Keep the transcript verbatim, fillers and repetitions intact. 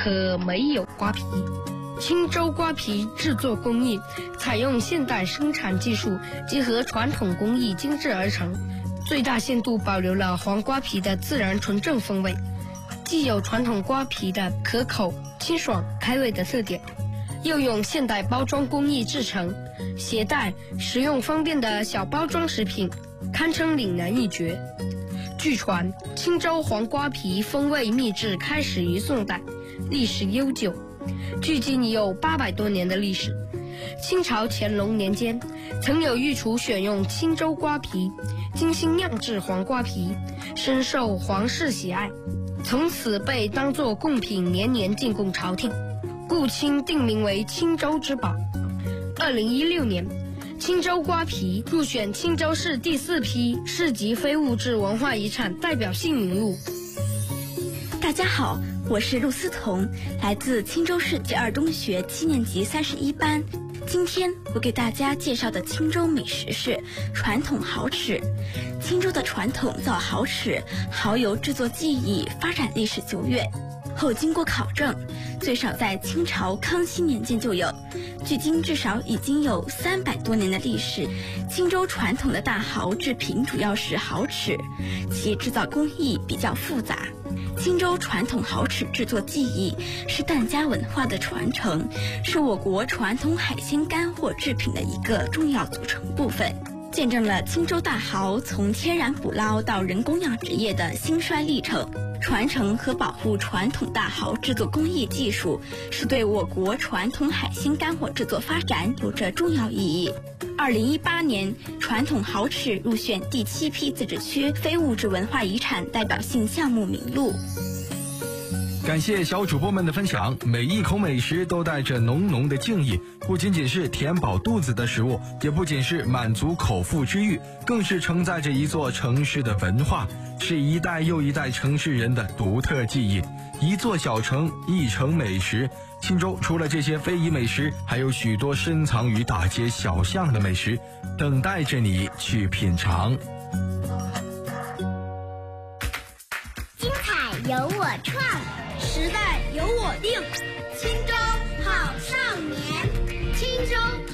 可没有瓜皮。青州瓜皮制作工艺采用现代生产技术，结合传统工艺精制而成，最大限度保留了黄瓜皮的自然纯正风味，既有传统瓜皮的可口、清爽、开胃的特点，又用现代包装工艺制成，携带食用方便的小包装食品，堪称岭南一绝。据传，青州黄瓜皮风味秘制开始于宋代，历史悠久，距今已有八百多年的历史。清朝乾隆年间，曾有御厨选用青州瓜皮，精心酿制黄瓜皮，深受皇室喜爱，从此被当作贡品年年进贡朝廷，故清定名为青州之宝。二零一六年，青州瓜皮入选青州市第四批市级非物质文化遗产代表性名录。 大家好，我是陆思彤，来自青州市第二中学七年级三十一班。今天我给大家介绍的青州美食是传统蚝豉。青州的传统造蚝豉，蚝油制作技艺发展历史久远，后经过考证，最少在清朝康熙年间就有，距今至少已经有三百多年的历史。青州传统的大蚝制品主要是蚝豉，其制造工艺比较复杂。青州传统蚝豉制作技艺是疍家文化的传承，是我国传统海鲜干货制品的一个重要组成部分，见证了青州大蚝从天然捕捞到人工养殖业的兴衰历程。传承和保护传统大蚝制作工艺技术，是对我国传统海鲜干货制作发展有着重要意义。二零一八年，传统蚝豉入选第七批自治区非物质文化遗产代表性项目名录。 感谢小主播们的分享，每一口美食都带着浓浓的敬意，不仅仅是填饱肚子的食物，也不仅是满足口腹之欲，更是承载着一座城市的文化，是一代又一代城市人的独特记忆。一座小城，一城美食。青州除了这些非遗美食，还有许多深藏于大街小巷的美食，等待着你去品尝。 精彩由我创，时代由我定。青州好少年，青州。